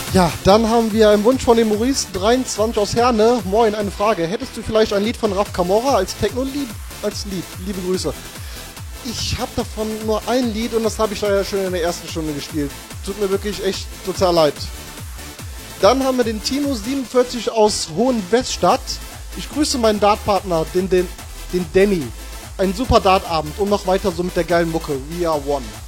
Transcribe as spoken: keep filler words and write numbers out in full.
Ja, dann haben wir einen Wunsch von dem Maurice dreiundzwanzig aus Herne. Moin, eine Frage. Hättest du vielleicht ein Lied von Raf Camora als Techno-Lied? Als Lied. Liebe Grüße. Ich habe davon nur ein Lied und das habe ich leider schon in der ersten Stunde gespielt. Tut mir wirklich echt total leid. Dann haben wir den Tino siebenundvierzig aus Hohenweststadt. Ich grüße meinen Dartpartner, den, den, den Danny. Ein super Dartabend und noch weiter so mit der geilen Mucke. We are one.